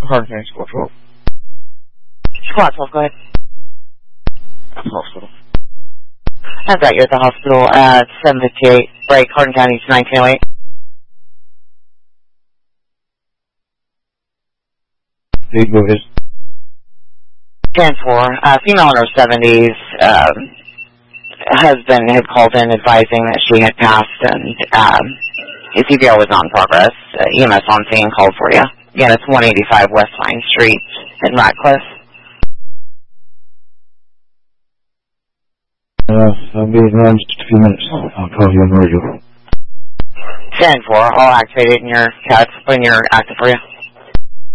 Hurricane Squad 12. Squad 12, go ahead. Hospital. I've got you at the hospital at 758, right, Hardin County, 1908. Hey, go ahead. 10-4, female in her 70s, husband had called in advising that she had passed, and CPR was on progress. EMS on scene called for you. Again, it's 185 West Vine Street in Ratcliffe. I'll be around in just a few minutes. I'll call you on the radio. 10-4, I'll activate it in your CATs when you're active for you.